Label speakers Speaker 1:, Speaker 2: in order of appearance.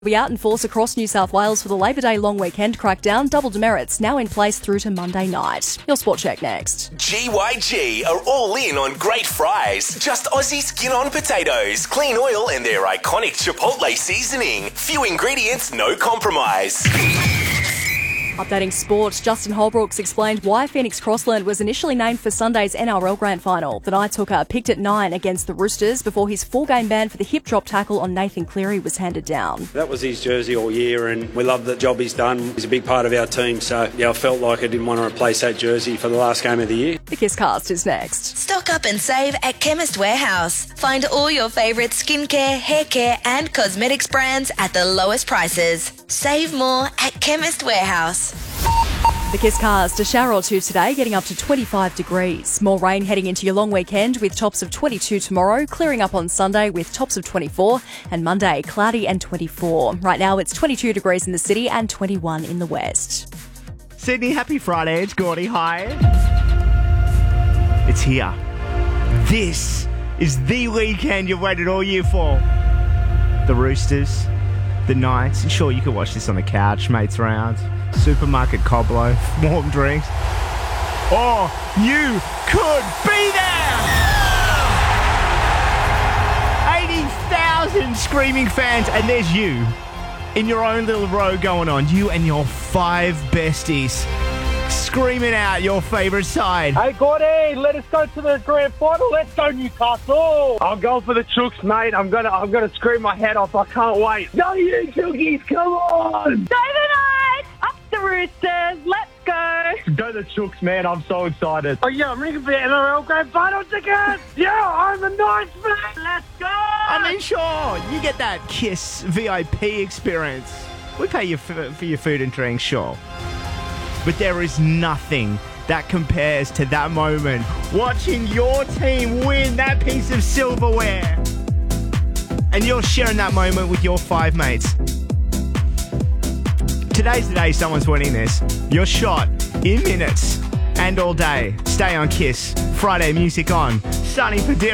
Speaker 1: Be out in force across New South Wales for the Labor Day long weekend crackdown. Double demerits now in place through to Monday night. Your Sport Check next.
Speaker 2: GYG are all in on great fries. Just Aussie skin-on potatoes, clean oil and their iconic Chipotle seasoning. Few ingredients, no compromise.
Speaker 1: Updating sport, Justin Holbrooks explained why Phoenix Crossland was initially named for Sunday's NRL Grand Final. The Knights hooker picked at 9 against the Roosters before his 4-game ban for the hip drop tackle on Nathan Cleary was handed down.
Speaker 3: That was his jersey all year and we love the job he's done. He's a big part of our team, so I felt like I didn't want to replace that jersey for the last game of the year.
Speaker 1: The Kisscast is next.
Speaker 4: Stock up and save at Chemist Warehouse. Find all your favourite skincare, hair care and cosmetics brands at the lowest prices. Save more at Chemist Warehouse.
Speaker 1: The Kisscast, a shower or two today, getting up to 25 degrees. More rain heading into your long weekend with tops of 22 tomorrow, clearing up on Sunday with tops of 24, and Monday cloudy and 24. Right now it's 22 degrees in the city and 21 in the west.
Speaker 5: Sydney, happy Friday. It's Gordy. Hi. It's here. This is the weekend you've waited all year for. The Roosters, the Knights, and sure, you could watch this on the couch, mates around. Supermarket coblo, warm drinks. Or you could be there! 80,000 screaming fans, and there's you in your own little row going on. You and your 5 besties screaming out your favourite side.
Speaker 6: Hey, Gordy, let us go to the grand final. Let's go, Newcastle. I'm going for the Chooks, mate. I'm gonna scream my head off. I can't wait. Go, you Chookies, come on!
Speaker 7: The Roosters, let's go.
Speaker 6: Go the Chooks, man. I'm so excited. Oh, yeah, I'm ringing for the NRL Grand Final tickets. Yeah, I'm the Knights, man. Let's go.
Speaker 5: I mean, sure, you get that Kiss VIP experience. We pay you for your food and drink, sure. But there is nothing that compares to that moment. Watching your team win that piece of silverware. And you're sharing that moment with your 5 mates. Today's the day someone's winning this. Your shot in minutes and all day. Stay on Kiss. Friday music on. Sunny for dinner.